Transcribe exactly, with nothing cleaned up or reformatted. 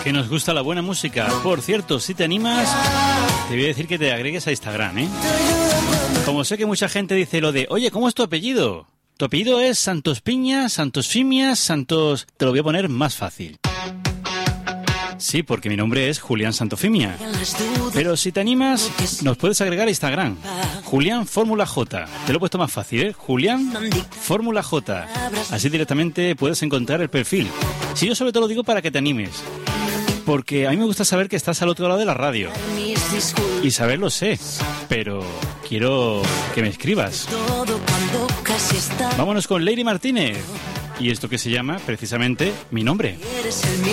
Que nos gusta la buena música. Por cierto, si te animas, te voy a decir que te agregues a Instagram, ¿eh? Como sé que mucha gente dice lo de, oye, ¿cómo es tu apellido? Tu apellido es Santos Piña, Santos Fimias, Santos... Te lo voy a poner más fácil. Sí, porque mi nombre es Julián Santofimia. Pero si te animas, nos puedes agregar a Instagram. Julián Fórmula J. Te lo he puesto más fácil, ¿eh? Julián Fórmula J. Así directamente puedes encontrar el perfil. Si yo sobre todo lo digo para que te animes. Porque a mí me gusta saber que estás al otro lado de la radio. Y saberlo sé. Pero quiero que me escribas. Vámonos con Lady Martínez. Y esto que se llama, precisamente, Mi Nombre.